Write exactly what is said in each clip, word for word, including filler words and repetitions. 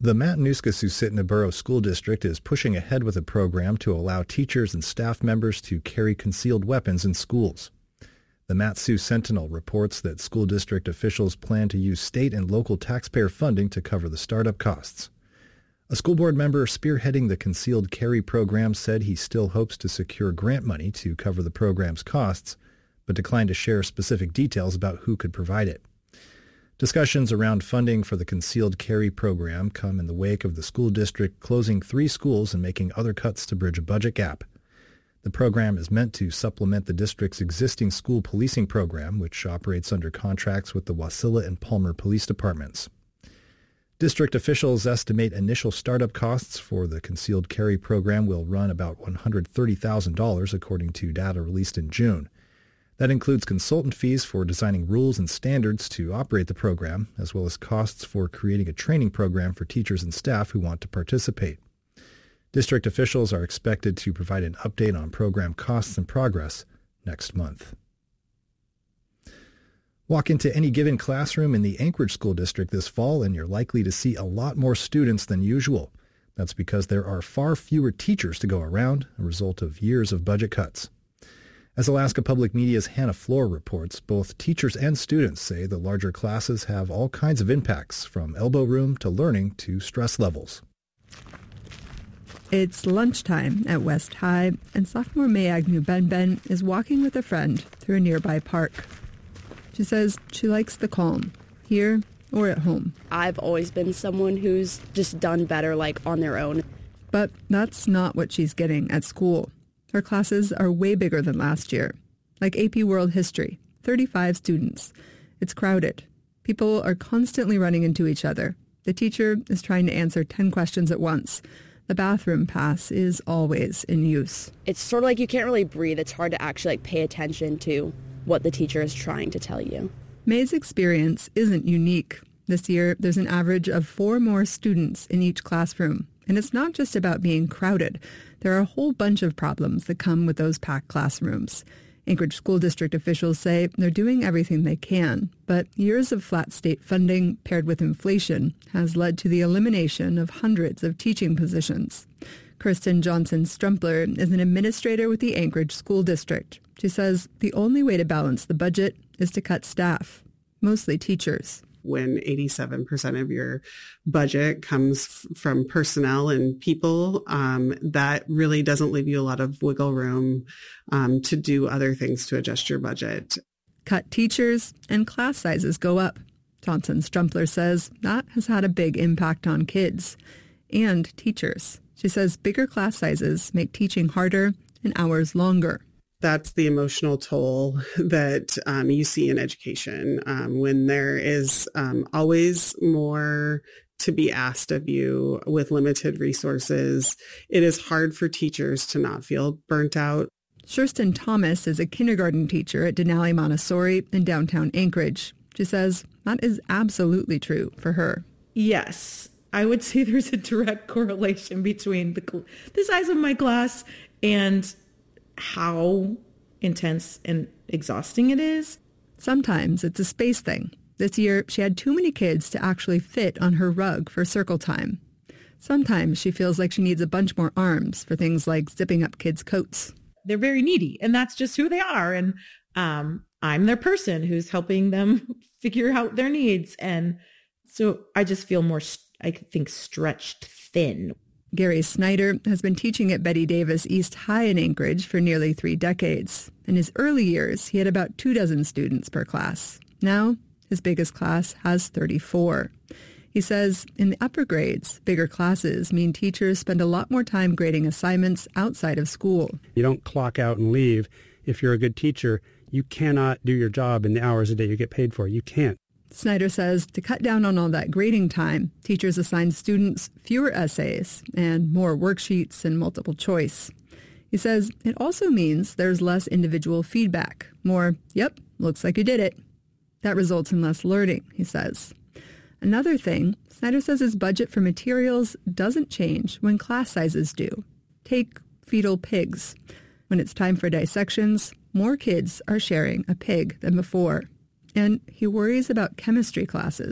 The Matanuska-Susitna Borough School District is pushing ahead with a program to allow teachers and staff members to carry concealed weapons in schools. The Mat-Su Sentinel reports that school district officials plan to use state and local taxpayer funding to cover the startup costs. A school board member spearheading the concealed carry program said he still hopes to secure grant money to cover the program's costs, but declined to share specific details about who could provide it. Discussions around funding for the concealed carry program come in the wake of the school district closing three schools and making other cuts to bridge a budget gap. The program is meant to supplement the district's existing school policing program, which operates under contracts with the Wasilla and Palmer police departments. District officials estimate initial startup costs for the concealed carry program will run about one hundred thirty thousand dollars, according to data released in June. That includes consultant fees for designing rules and standards to operate the program, as well as costs for creating a training program for teachers and staff who want to participate. District officials are expected to provide an update on program costs and progress next month. Walk into any given classroom in the Anchorage School District this fall and you're likely to see a lot more students than usual. That's because there are far fewer teachers to go around, a result of years of budget cuts. As Alaska Public Media's Hannah Floor reports, both teachers and students say the larger classes have all kinds of impacts, from elbow room to learning to stress levels. It's lunchtime at West High, and sophomore May Agnew Benben is walking with a friend through a nearby park. She says she likes the calm, here or at home. I've always been someone who's just done better, like, on their own. But that's not what she's getting at school. Her classes are way bigger than last year. Like A P World History, thirty-five students. It's crowded. People are constantly running into each other. The teacher is trying to answer ten questions at once. The bathroom pass is always in use. It's sort of like you can't really breathe. It's hard to actually like pay attention to what the teacher is trying to tell you. May's experience isn't unique. This year, there's an average of four more students in each classroom. And it's not just about being crowded. There are a whole bunch of problems that come with those packed classrooms. Anchorage School District officials say they're doing everything they can, but years of flat state funding paired with inflation has led to the elimination of hundreds of teaching positions. Kirsten Johnson-Strumpler is an administrator with the Anchorage School District. She says the only way to balance the budget is to cut staff, mostly teachers. When eighty-seven percent of your budget comes f- from personnel and people, um, that really doesn't leave you a lot of wiggle room um, to do other things to adjust your budget. Cut teachers and class sizes go up. Johnson-Strumpler says that has had a big impact on kids and teachers. She says bigger class sizes make teaching harder and hours longer. That's the emotional toll that um, you see in education um, when there is um, always more to be asked of you with limited resources. It is hard for teachers to not feel burnt out. Shurston Thomas is a kindergarten teacher at Denali Montessori in downtown Anchorage. She says that is absolutely true for her. Yes, I would say there's a direct correlation between the, the size of my class and how intense and exhausting it is. Sometimes it's a space thing. This year, she had too many kids to actually fit on her rug for circle time. Sometimes she feels like she needs a bunch more arms for things like zipping up kids' coats. They're very needy, and that's just who they are. And um, I'm their person who's helping them figure out their needs. And so I just feel more, I think, stretched thin. Gary Snyder has been teaching at Betty Davis East High in Anchorage for nearly three decades. In his early years, he had about two dozen students per class. Now, his biggest class has thirty-four. He says in the upper grades, bigger classes mean teachers spend a lot more time grading assignments outside of school. You don't clock out and leave. If you're a good teacher, you cannot do your job in the hours a day you get paid for. You can't. Snyder says to cut down on all that grading time, teachers assign students fewer essays and more worksheets and multiple choice. He says it also means there's less individual feedback, more, yep, looks like you did it. That results in less learning, he says. Another thing, Snyder says his budget for materials doesn't change when class sizes do. Take fetal pigs. When it's time for dissections, more kids are sharing a pig than before. And he worries about chemistry classes.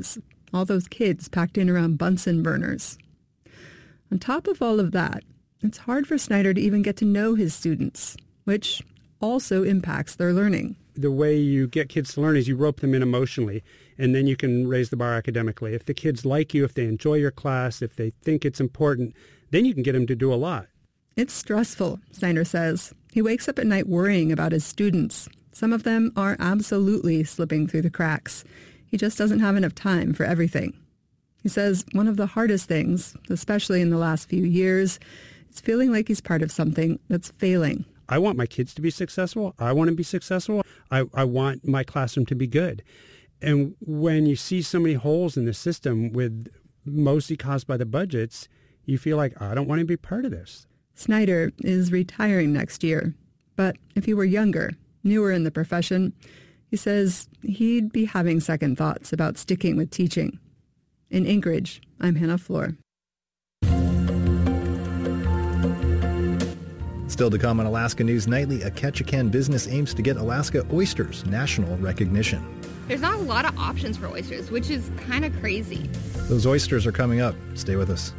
all those kids packed in around Bunsen burners. On top of all of that, it's hard for Snyder to even get to know his students, which also impacts their learning. The way you get kids to learn is you rope them in emotionally, and then you can raise the bar academically. If the kids like you, if they enjoy your class, if they think it's important, then you can get them to do a lot. It's stressful, Snyder says. He wakes up at night worrying about his students. Some of them are absolutely slipping through the cracks. He just doesn't have enough time for everything. He says one of the hardest things, especially in the last few years, is feeling like he's part of something that's failing. I want my kids to be successful. I want to be successful. I, I want my classroom to be good. And when you see so many holes in the system, with mostly caused by the budgets, you feel like, I don't want to be part of this. Snyder is retiring next year. But if he were younger, newer in the profession, he says he'd be having second thoughts about sticking with teaching. In Anchorage, I'm Hannah Floor. Still to come on Alaska News Nightly, a Ketchikan business aims to get Alaska oysters national recognition. There's not a lot of options for oysters, which is kind of crazy. Those oysters are coming up. Stay with us.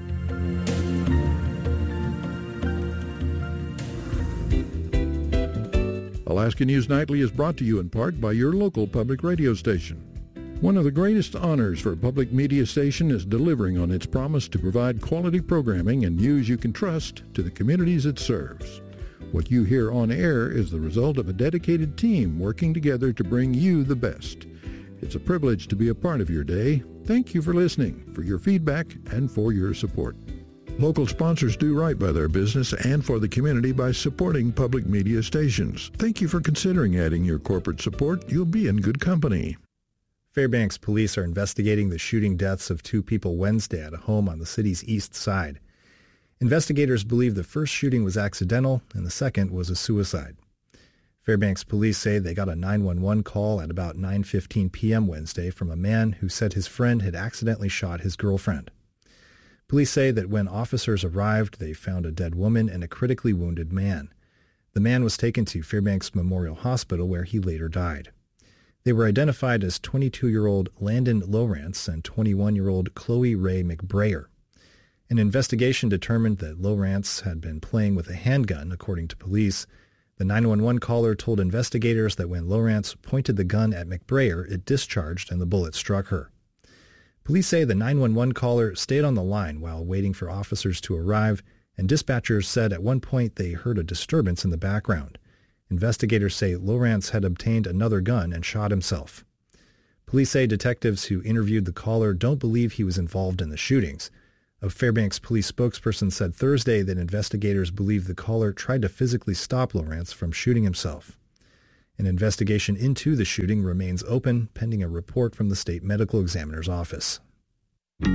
Alaska News Nightly is brought to you in part by your local public radio station. One of the greatest honors for a public media station is delivering on its promise to provide quality programming and news you can trust to the communities it serves. What you hear on air is the result of a dedicated team working together to bring you the best. It's a privilege to be a part of your day. Thank you for listening, for your feedback, and for your support. Local sponsors do right by their business and for the community by supporting public media stations. Thank you for considering adding your corporate support. You'll be in good company. Fairbanks police are investigating the shooting deaths of two people Wednesday at a home on the city's east side. Investigators believe the first shooting was accidental and the second was a suicide. Fairbanks police say they got a nine one one call at about nine fifteen p.m. Wednesday from a man who said his friend had accidentally shot his girlfriend. Police say that when officers arrived, they found a dead woman and a critically wounded man. The man was taken to Fairbanks Memorial Hospital, where he later died. They were identified as twenty-two-year-old Landon Lowrance and twenty-one-year-old Chloe Ray McBrayer. An investigation determined that Lowrance had been playing with a handgun, according to police. The nine one one caller told investigators that when Lowrance pointed the gun at McBrayer, it discharged and the bullet struck her. Police say the nine one one caller stayed on the line while waiting for officers to arrive, and dispatchers said at one point they heard a disturbance in the background. Investigators say Lowrance had obtained another gun and shot himself. Police say detectives who interviewed the caller don't believe he was involved in the shootings. A Fairbanks police spokesperson said Thursday that investigators believe the caller tried to physically stop Lowrance from shooting himself. An investigation into the shooting remains open, pending a report from the state medical examiner's office.